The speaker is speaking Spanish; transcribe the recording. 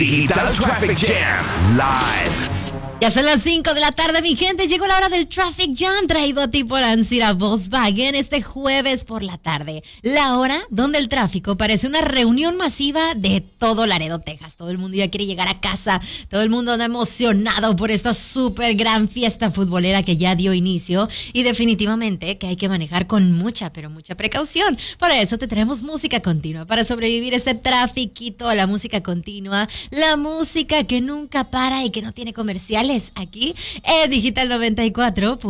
Digital Traffic Jam Live. Ya son las 5 de la tarde, mi gente. Llegó la hora del Traffic Jam, traído a ti por Ancira Volkswagen este jueves por la tarde. La hora donde el tráfico parece una reunión masiva de todo Laredo, Texas. Todo el mundo ya quiere llegar a casa. Todo el mundo anda emocionado por esta súper gran fiesta futbolera que ya dio inicio. Y definitivamente que hay que manejar con mucha, pero mucha precaución. Para eso te traemos música continua. Para sobrevivir este trafiquito, la música continua. La música que nunca para y que no tiene comerciales. Aquí en Digital 94.